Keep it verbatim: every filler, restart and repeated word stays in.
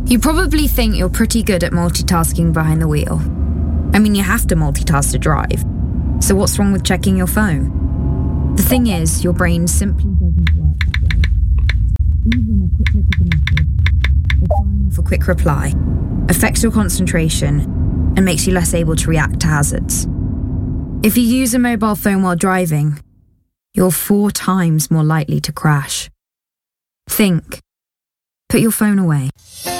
You probably think you're pretty good at multitasking behind the wheel. I mean, you have to multitask to drive. So what's wrong with checking your phone? The thing is, your brain simply doesn't work that way. Even a quick look at a message or firing off a quick reply affects your concentration and makes you less able to react to hazards. If you use a mobile phone while driving, you're four times more likely to crash. Think. Put your phone away.